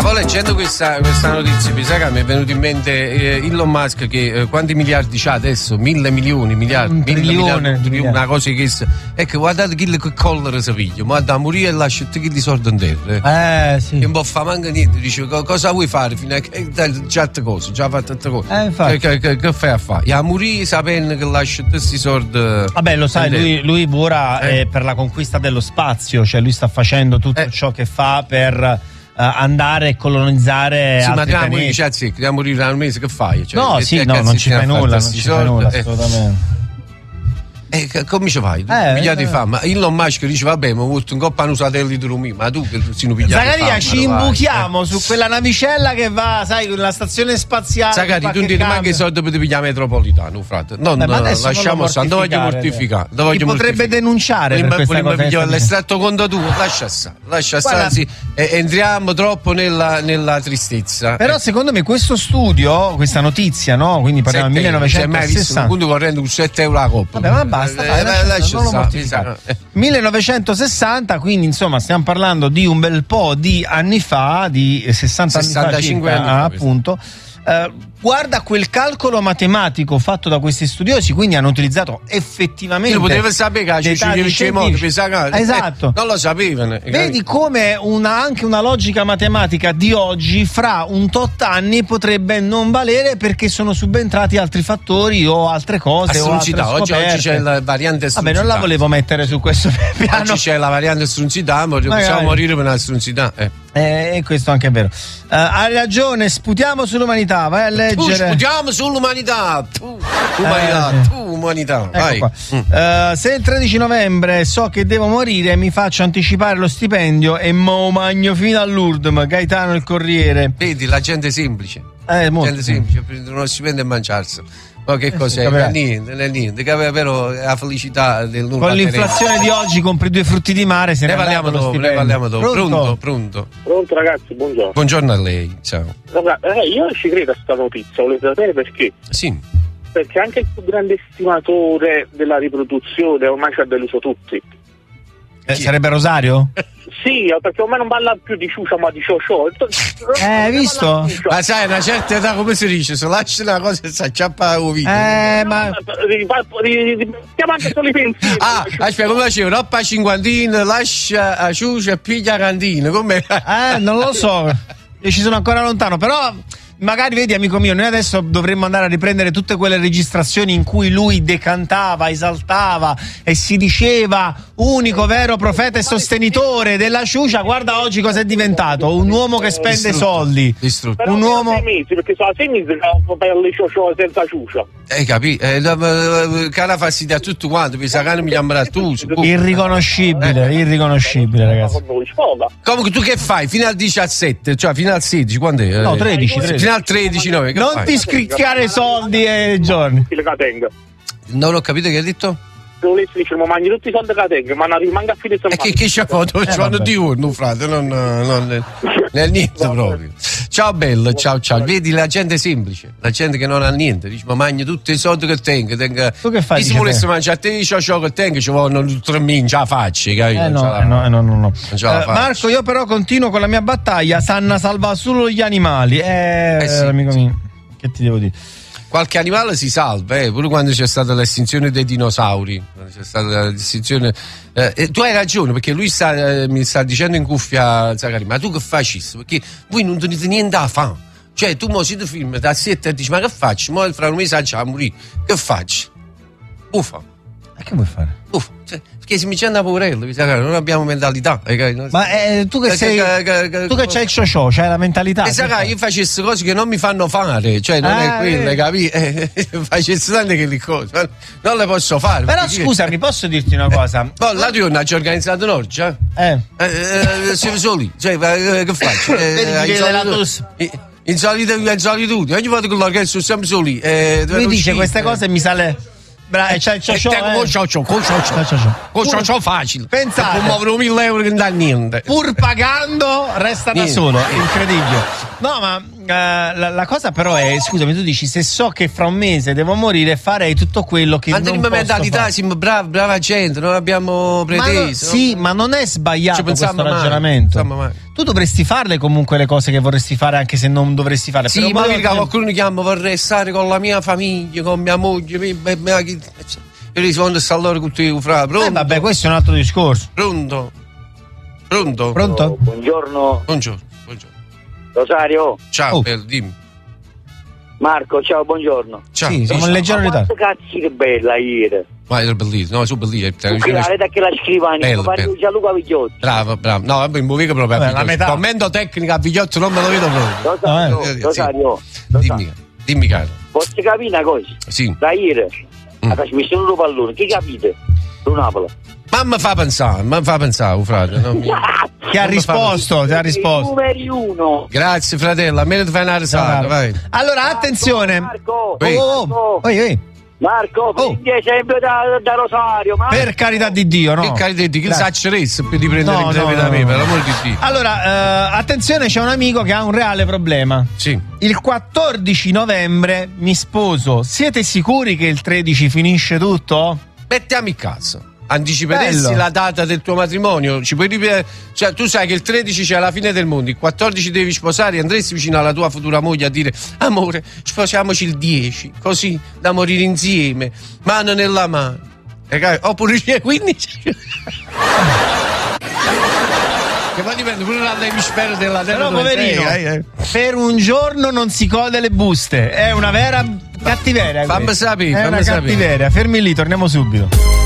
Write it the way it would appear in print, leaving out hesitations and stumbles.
Stavo leggendo questa notizia, mi sa che mi è venuto in mente Elon Musk che quanti miliardi c'ha adesso? 1.000 milioni, miliardi, un trilione, una cosa che ecco, guardate chi che collera si piglia, ma da morire e lascia tutti chi li soldi in terra. Sì. Che non può fare manco niente, dice cosa vuoi fare fino a che già te cose, già fatto tante cose. Che fai a fare? A morire sapendo che lascia tutti questi soldi. Vabbè, lo sai, lui ora è per la conquista dello spazio, cioè lui sta facendo tutto ciò che fa per andare a colonizzare altri pianeti. Ma a morire al mese che fai? Cioè, non ci fai nulla, assolutamente. Come ci fai? Pigliati di fama. Elon Musk dice vabbè, ma ho avuto un coppano satellite Rumi, ma tu che si Zaccaria, ci imbuchiamo su quella navicella che va, sai, la stazione spaziale. Zaccaria, tu non ti rimani i soldi per pigliare metropolitano, frate. Non lasciamo stare, non voglio mortificare. Ti potrebbe denunciare per questa cosa. L'estratto conto tu, lascia stare, anzi, entriamo troppo nella tristezza. Però secondo me questo studio, questa notizia, no? Quindi parliamo del 1960. Un conto correndo con 7 euro la coppa. Vabbè, basta, non lo mortificare. 1960, quindi insomma stiamo parlando di un bel po' di anni fa, di 65 anni fa, appunto. Guarda quel calcolo matematico fatto da questi studiosi, quindi hanno utilizzato effettivamente. Io potevo sapere che esatto. Non lo sapevano. Vedi come anche una logica matematica di oggi fra un tot anni potrebbe non valere perché sono subentrati altri fattori o altre cose o altre scoperte. Oggi c'è la variante strunzità. Vabbè, non la volevo mettere su questo piano. Oggi c'è la variante strunzità, ma possiamo morire per una strunzità. Questo anche è vero. Hai ragione, sputiamo sull'umanità, vai a leggere. Sputiamo sull'umanità. Umanità. Vai. Se il 13 novembre so che devo morire, mi faccio anticipare lo stipendio e mo magno fino all'Urdum. Gaetano il Corriere. Vedi, la gente semplice. Molto semplice, prendere uno stipendio e mangiarsi. Ma che cos'è? Niente, che aveva però la felicità del nulla. Con l'inflazione di oggi compri 2 frutti di mare, se ne parliamo dopo. Pronto, ragazzi, buongiorno. Buongiorno a lei, ciao. Io ci credo a questa notizia, volete sapere perché? Sì. Perché anche il più grande estimatore della riproduzione ormai ci ha deluso tutti. Sarebbe Rosario? Sì, perché ormai non parla più di ciucia ma di ciò. Hai visto? Ma sai, una certa età come si dice, se lasci una cosa e si acciappa la vita. Ma stiamo anche solo i pensieri. Aspetta, come facevo? Roppa cinquantina, lascia a ciucia e piglia a cantina, com'è? Non lo so, io ci sono ancora lontano, però magari vedi, amico mio, noi adesso dovremmo andare a riprendere tutte quelle registrazioni in cui lui decantava, esaltava e si diceva unico vero profeta e sostenitore della ciucia. Guarda oggi cosa è diventato, un uomo che spende soldi, un uomo 6 mesi, perché sono 6 mesi per le ciucia senza ciucia. Capì? Cara fastidio a tutto quanto, mi sa che non mi chiamerà tu. Irriconoscibile, ragazzi. Comunque tu che fai? Fino al 17, cioè fino al 16, quando è? No, 13. Fino al 13, no, non fai? Ti scricchiare soldi e giorni. Non ho capito che hai detto? Volessi diciamo mangi tutti i soldi che tengo, ma non rimanga a fine settimana. E che c'è foto? Ci vanno di urno, frate, non nel niente proprio. Ciao bello, ciao. Vedi la gente semplice, la gente che non ha niente, dice ma mangio tutti i soldi che tengo. Tu che fai? Se volessi mangiare te ciò che tengo, ci vogliono 3.000 la faccia, capito? No. Marco, io però continuo con la mia battaglia, Sanna salva solo gli animali. Amico mio, che ti devo dire? Qualche animale si salva, pure quando c'è stata l'estinzione dei dinosauri, quando c'è stata l'estinzione. Tu hai ragione, perché lui mi sta dicendo in cuffia, Zaccaria, ma tu che facessi? Perché voi non tenete niente da fare. Cioè, tu mo si ti filmi da 7 e dici, ma che faccio? Mo fra un mese a morire. Che faccio? Uffa. E che vuoi fare? Uffa. Perché se mi c'è una poverello, non abbiamo mentalità. Ma tu che sei tu che c'hai il ciò, c'hai la mentalità. Io facessi cose che non mi fanno fare, cioè non è quelle, capì? Facessi tante che le cose, non le posso fare. Però scusami, posso dirti una cosa? La giornata ci ho organizzato un'orgia. Siamo soli, cioè che faccio? In solitudine, ogni volta che l'orchestra siamo soli. Lui dice queste cose e mi sale. Bravo, c'è il ciò facile. Pensate, può muovere 1.000 euro che non dà niente. Pur pagando resta da solo, incredibile. No, ma la cosa però è, scusami, tu dici se so che fra un mese devo morire farei tutto quello che non posso mentalità, fare. siamo brava gente, non abbiamo pretese. Sì, ma non è sbagliato questo mai, ragionamento. mai. Tu dovresti farle comunque le cose che vorresti fare anche se non dovresti farle. Sì, ma qualcuno mi chiama, vorrei stare con la mia famiglia, con mia moglie, io rispondo a loro con te, fra, pronto? Vabbè, questo è un altro discorso. Pronto? Buongiorno. Rosario. Ciao, dimmi. Marco, ciao, buongiorno. Ciao. Sì, siamo in leggero ritardo. Quanto cazzo che bella ieri. Ma era bellissimo, no, sono bellissimo. Vedi che la scrivania, parlo di Gianluca Vigliotti. Bravo. No, vabbè, mi muovo proprio a Vigliotti. Commento tecnica a Vigliotti non me lo vedo proprio. Rosario. Dimmi caro. Posso capire una cosa? Sì. Da ieri, la trasmissione del pallone, che capite? Su Napoli. Ma mi fa pensare, frate. Ti ha risposto. Numeri 1. Grazie, fratello. A me ti fai una risata, vai. Allora, attenzione. Marco. Marco, prendi esempio da Rosario. Marco. Per carità di Dio, no? Per carità di Dio, che sacceresse per di prendere esempio da me, per l'amor di Dio. Allora, attenzione, c'è un amico che ha un reale problema. Sì. Il 14 novembre mi sposo. Siete sicuri che il 13 finisce tutto? Mettiamo il caso. Anticiperesti la data del tuo matrimonio? Ci puoi ripetere? Cioè, tu sai che il 13 c'è la fine del mondo, il 14 devi sposare, andresti vicino alla tua futura moglie a dire: amore, sposiamoci il 10, così da morire insieme, mano nella mano. Oppure c'è 15. Che poi dipende pure dall'emisfero della terra. Però poverino, per un giorno non si code le buste. È una vera cattiveria. Fammi sapere. Cattiveria. Fermi lì, torniamo subito.